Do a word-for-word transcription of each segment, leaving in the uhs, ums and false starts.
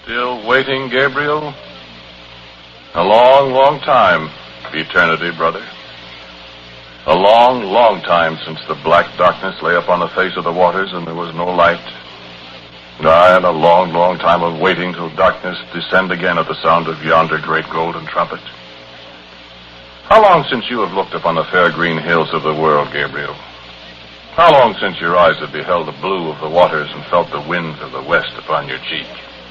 Still waiting, Gabriel? A long, long time. Eternity, brother. A long, long time since the black darkness lay upon the face of the waters and there was no light. Aye, and a long, long time of waiting till darkness descend again at the sound of yonder great golden trumpet. How long since you have looked upon the fair green hills of the world, Gabriel? How long since your eyes have beheld the blue of the waters and felt the winds of the west upon your cheek?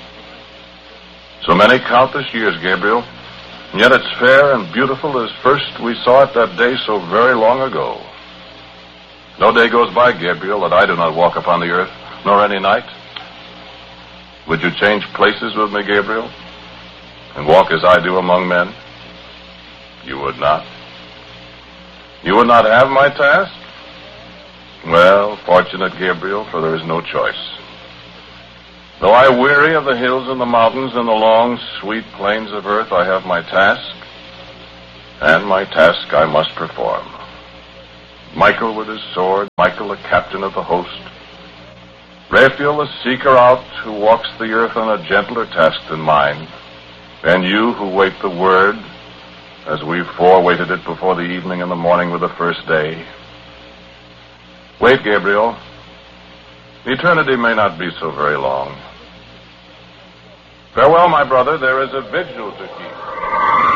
So many countless years, Gabriel, and yet it's fair and beautiful as first we saw it that day so very long ago. No day goes by, Gabriel, that I do not walk upon the earth, nor any night. Would you change places with me, Gabriel, and walk as I do among men? You would not. You would not have my task? Well, fortunate, Gabriel, for there is no choice. Though I weary of the hills and the mountains and the long, sweet plains of earth, I have my task, and my task I must perform. Michael with his sword, Michael the captain of the host, Raphael the seeker out who walks the earth on a gentler task than mine, and you who wait the word, as we four waited it before the evening and the morning with the first day. Wait, Gabriel. Eternity may not be so very long. Farewell, my brother. There is a vigil to keep.